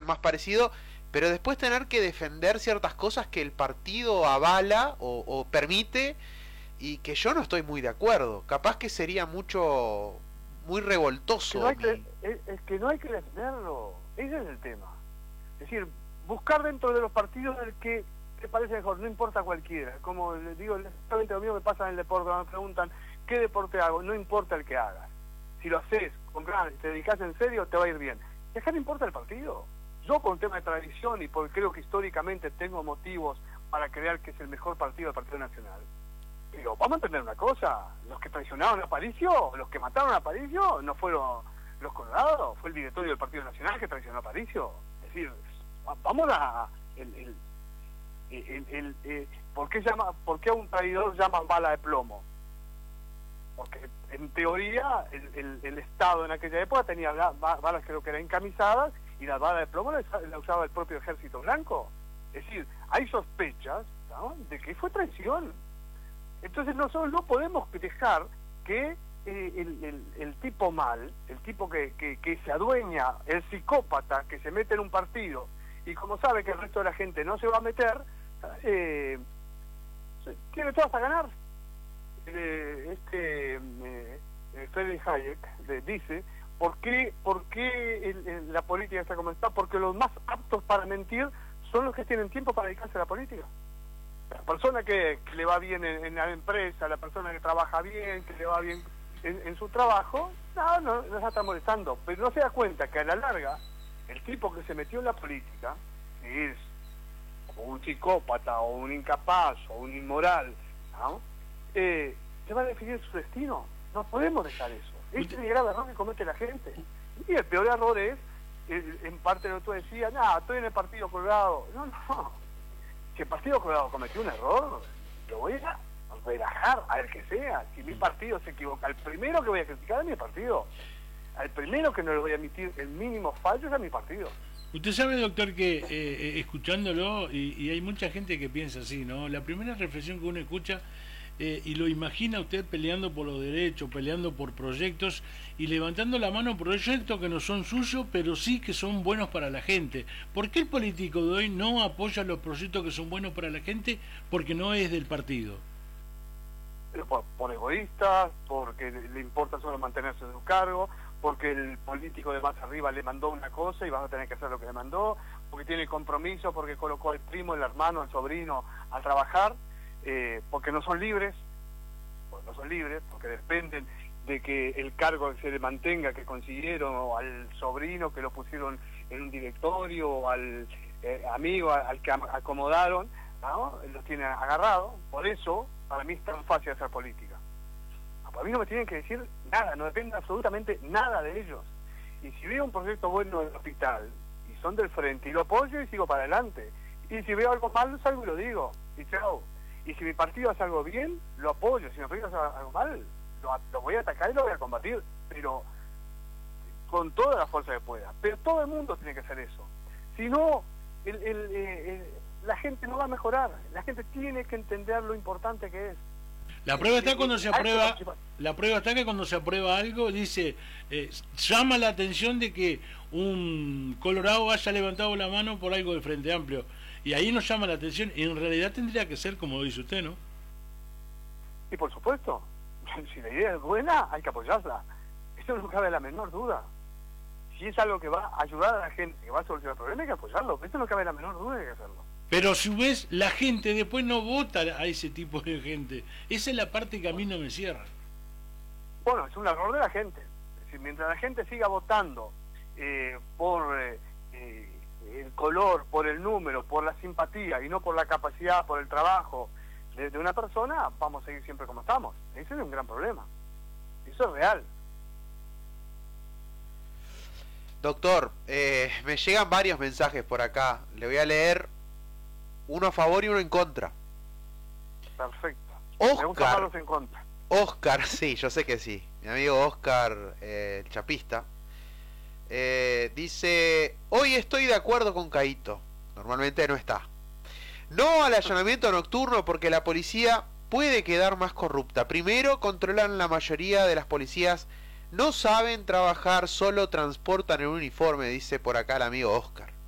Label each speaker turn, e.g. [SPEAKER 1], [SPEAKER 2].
[SPEAKER 1] más parecido, pero después tener que defender ciertas cosas que el partido avala o permite y que yo no estoy muy de acuerdo. Capaz que sería muy revoltoso.
[SPEAKER 2] Es que no hay que defenderlo, ese es el tema. Es decir, buscar dentro de los partidos el que te parece mejor, no importa cualquiera. Como les digo, exactamente lo mismo que pasa en el deporte, cuando me preguntan ¿qué deporte hago? No importa el que hagas. Si lo haces con ganas, te dedicas en serio, te va a ir bien. Y acá no importa el partido. Yo por un tema de tradición y porque creo que históricamente tengo motivos para creer que es el mejor partido del Partido Nacional. Digo, vamos a entender una cosa, los que traicionaron a Aparicio, los que mataron a Aparicio, no fueron los colorados, fue el directorio del Partido Nacional que traicionó a Aparicio. Es decir, vamos a... ¿Por qué a un traidor llaman bala de plomo? Porque en teoría el Estado en aquella época tenía balas, creo que eran encamisadas, y las balas de plomo la usaba el propio Ejército Blanco. Es decir, hay sospechas, ¿no?, de que fue traición. Entonces nosotros no podemos dejar que el tipo mal, el tipo que se adueña, el psicópata que se mete en un partido y como sabe que el resto de la gente no se va a meter, tiene todas a ganar. Friedrich Hayek dice, ¿por qué la política está como está? Porque los más aptos para mentir son los que tienen tiempo para dedicarse a la política. La persona que le va bien en la empresa, la persona que trabaja bien, que le va bien en su trabajo, no se está molestando, pero no se da cuenta que a la larga el tipo que se metió en la política es un psicópata o un incapaz o un inmoral, ¿no?, se va a definir su destino. No podemos dejar eso. Este es el grave error que comete la gente. Y el peor error es, en parte de lo que tú decías, estoy en el Partido Colorado. No. Si el Partido Colorado cometió un error, lo voy a relajar al que sea. Si mi partido se equivoca, el primero que voy a criticar es mi partido. Al primero que no le voy a emitir el mínimo fallo es a mi partido.
[SPEAKER 3] Usted sabe, doctor, que escuchándolo, y hay mucha gente que piensa así, ¿no? La primera reflexión que uno escucha, y lo imagina usted peleando por los derechos, peleando por proyectos y levantando la mano proyectos que no son suyos, pero sí que son buenos para la gente. ¿Por qué el político de hoy no apoya los proyectos que son buenos para la gente? Porque no es del partido.
[SPEAKER 2] Pero por egoístas, porque le importa solo mantenerse en su cargo, porque el político de más arriba le mandó una cosa y vas a tener que hacer lo que le mandó, porque tiene compromiso, porque colocó al primo, el hermano, el sobrino a trabajar, porque no son libres, porque dependen de que el cargo se le mantenga, que consiguieron, o al sobrino que lo pusieron en un directorio, o al amigo al que acomodaron, ¿no?, los tiene agarrados. Por eso para mí es tan fácil hacer política. A mí no me tienen que decir nada, no depende absolutamente nada de ellos. Y si veo un proyecto bueno en el hospital y son del frente, y lo apoyo y sigo para adelante. Y si veo algo mal, salgo y lo digo, y chao. Y si mi partido hace algo bien, lo apoyo. Si mi partido hace algo mal, lo voy a atacar y lo voy a combatir, pero con toda la fuerza que pueda. Pero todo el mundo tiene que hacer eso. Si no, la gente no va a mejorar. La gente tiene que entender lo importante que es.
[SPEAKER 3] La prueba está cuando se aprueba, la prueba está que cuando se aprueba algo, dice, llama la atención de que un colorado haya levantado la mano por algo del Frente Amplio, y ahí nos llama la atención, y en realidad tendría que ser como dice usted, ¿no?
[SPEAKER 2] Y por supuesto, si la idea es buena, hay que apoyarla. Eso no cabe la menor duda. Si es algo que va a ayudar a la gente, que va a solucionar el problema, hay que apoyarlo. Eso no cabe la menor duda, hay que hacerlo.
[SPEAKER 3] Pero a su vez la gente después no vota a ese tipo de gente. Esa es la parte que a mí no me cierra.
[SPEAKER 2] Bueno, es un error de la gente. Es decir, mientras la gente siga votando por el color, por el número, por la simpatía y no por la capacidad, por el trabajo de una persona, vamos a seguir siempre como estamos. Ese es un gran problema. Eso es real.
[SPEAKER 1] Doctor, me llegan varios mensajes por acá. Le voy a leer uno a favor y uno en contra.
[SPEAKER 2] Perfecto.
[SPEAKER 1] Oscar,
[SPEAKER 2] me gusta más los en contra.
[SPEAKER 1] Oscar, sí, yo sé que sí. Mi amigo Oscar, el chapista, dice: hoy estoy de acuerdo con Caíto. Normalmente no está. No al allanamiento nocturno porque la policía puede quedar más corrupta. Primero, controlan la mayoría de las policías. No saben trabajar, solo transportan el uniforme, dice por acá el amigo Oscar.